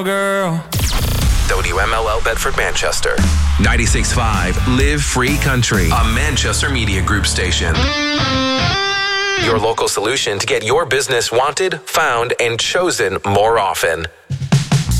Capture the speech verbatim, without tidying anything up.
girl. W M L L Bedford, Manchester. ninety-six point five Live Free Country, a Manchester Media Group station. Your local solution to get your business wanted, found, and chosen more often.